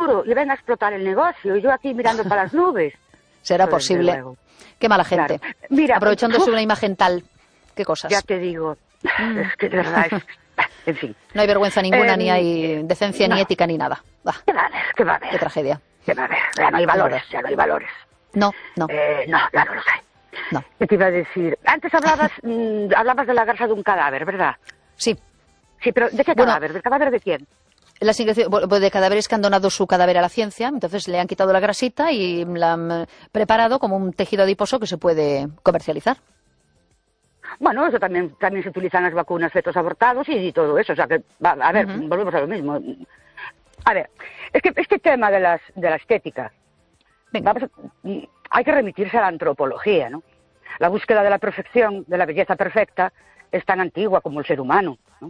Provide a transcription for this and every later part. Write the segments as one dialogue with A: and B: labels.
A: futuro y venga a explotar el negocio y yo aquí mirando para las nubes.
B: Será posible. Qué mala gente.
A: Claro. Mira,
B: aprovechándose una imagen tal. Qué cosas.
A: Ya te digo. Es que de verdad en fin.
B: No hay vergüenza ninguna, ni hay decencia, ni ética, ni nada. Bah,
A: ¿Qué va a haber? ¿Qué va a haber?
B: Qué tragedia.
A: ¿Qué va a haber? Ya no hay valores, ya no hay valores.
B: No.
A: No, ya no los hay.
B: No.
A: ¿Qué te iba a decir? Antes hablabas de la grasa de un cadáver, ¿verdad?
B: Sí.
A: Sí, pero ¿de qué cadáver? ¿Del cadáver de quién?
B: De cadáveres que han donado su cadáver a la ciencia, entonces le han quitado la grasita y la han preparado como un tejido adiposo que se puede comercializar.
A: Bueno, eso también se utiliza en las vacunas, fetos abortados y todo eso. O sea que, a ver, volvemos a lo mismo. A ver, es que este tema de la estética, hay que remitirse a la antropología, ¿no? La búsqueda de la perfección, de la belleza perfecta, es tan antigua como el ser humano, ¿no?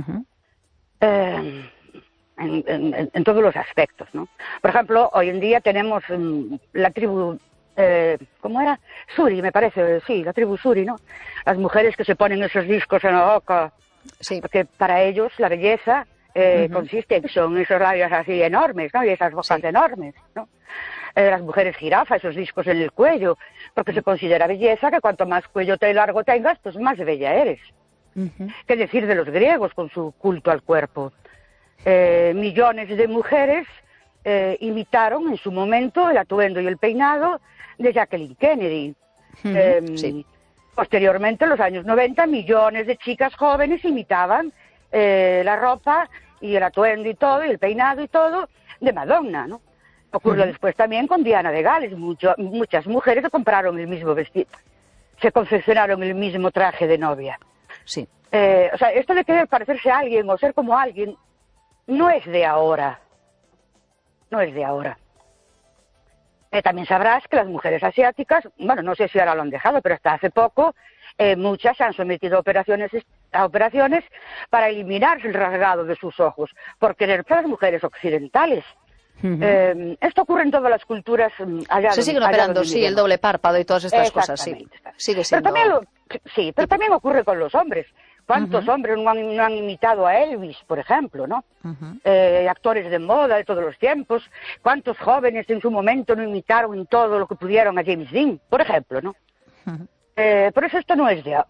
A: En todos los aspectos, ¿no? Por ejemplo, hoy en día tenemos la tribu, ¿cómo era? Suri, me parece, sí, la tribu Suri, ¿no? Las mujeres que se ponen esos discos en la boca,
B: sí.
A: Porque para ellos la belleza consiste en son esos labios así enormes, ¿no? Y esas bocas enormes, ¿no? Las mujeres jirafa, esos discos en el cuello, porque se considera belleza que cuanto más cuello largo tengas, pues más bella eres. ¿Qué decir de los griegos con su culto al cuerpo? Millones de mujeres imitaron en su momento el atuendo y el peinado de Jacqueline Kennedy.
B: Sí.
A: Posteriormente, en los años 90, millones de chicas jóvenes imitaban la ropa y el atuendo y todo, y el peinado y todo, de Madonna, ¿no? Ocurrió después también con Diana de Gales. Muchas mujeres se compraron el mismo vestido, se confeccionaron el mismo traje de novia.
B: Sí.
A: O sea, esto de querer parecerse a alguien o ser como alguien no es de ahora. No es de ahora. También sabrás que las mujeres asiáticas, bueno, no sé si ahora lo han dejado, pero hasta hace poco muchas se han sometido a operaciones para eliminar el rasgado de sus ojos, por querer ser las mujeres occidentales. Esto ocurre en todas las culturas allá
B: se siguen operando, sí, el doble párpado y todas estas cosas, sí. Sigue siendo...
A: Pero también ocurre con los hombres. ¿Cuántos hombres no han imitado a Elvis, por ejemplo, ¿no? Actores de moda de todos los tiempos. ¿Cuántos jóvenes en su momento no imitaron en todo lo que pudieron a James Dean, por ejemplo, ¿no? Por eso esto no es de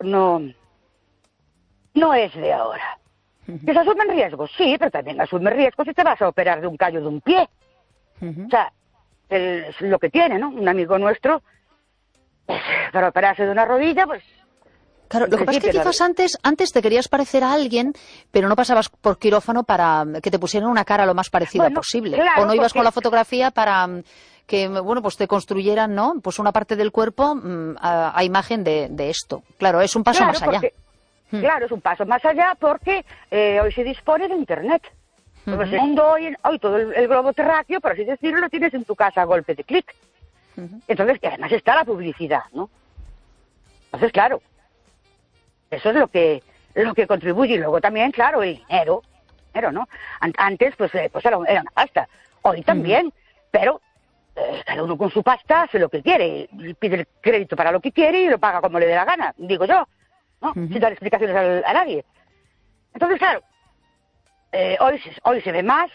A: ahora. ¿Que se asumen riesgos? Sí, pero también asumen riesgos si te vas a operar de un callo de un pie. O sea, es lo que tiene, ¿no? Un amigo nuestro, pues, para operarse de una rodilla, pues...
B: Claro, lo que pasa es que quizás antes te querías parecer a alguien, pero no pasabas por quirófano para que te pusieran una cara lo más parecida posible. Claro, o no ibas con la fotografía para que, bueno, pues te construyeran, ¿no? Pues una parte del cuerpo a imagen de esto. Claro, es un paso más allá.
A: Claro, es un paso más allá porque hoy se dispone de Internet. Pues el mundo hoy todo el globo terráqueo, por así decirlo, lo tienes en tu casa a golpe de clic. Entonces, que además está la publicidad, ¿no? Entonces, claro, eso es lo que contribuye. Y luego también, claro, el dinero, ¿no? Antes, pues era una pasta. Hoy también, pero cada uno con su pasta hace lo que quiere. Pide el crédito para lo que quiere y lo paga como le dé la gana, digo yo, ¿no? Sin dar explicaciones a nadie. Entonces, claro, hoy se ve más,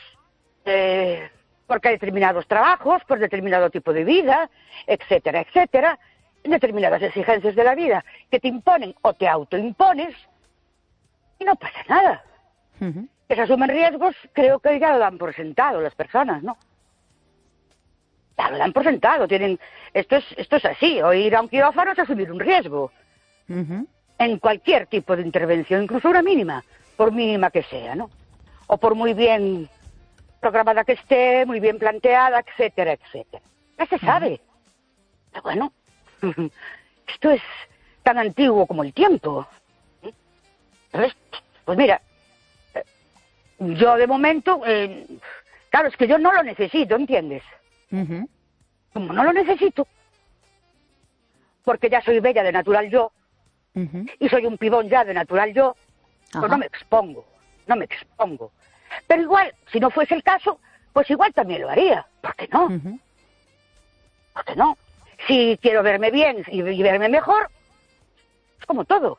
A: porque hay determinados trabajos, por determinado tipo de vida, etcétera, etcétera, determinadas exigencias de la vida que te imponen o te autoimpones y no pasa nada. Que se asumen riesgos, creo que ya lo dan por sentado las personas, ¿no? Ya lo dan por sentado. Esto es así. O ir a un quirófano es asumir un riesgo. En cualquier tipo de intervención, incluso una mínima, por mínima que sea, ¿no? O por muy bien programada que esté, muy bien planteada, etcétera, etcétera. Ya se sabe. Pero bueno, esto es tan antiguo como el tiempo. ¿Sabes? Pues mira, yo de momento, claro, es que yo no lo necesito, ¿entiendes? Como no lo necesito, porque ya soy bella de natural yo, y soy un pibón ya de natural yo, pues no me expongo. Pero igual, si no fuese el caso, pues igual también lo haría. ¿Por qué no? ¿Por qué no? Si quiero verme bien y verme mejor, es como todo.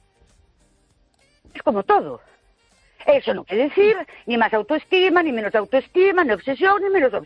A: Es como todo. Eso no quiere decir ni más autoestima, ni menos autoestima, ni obsesión, ni menos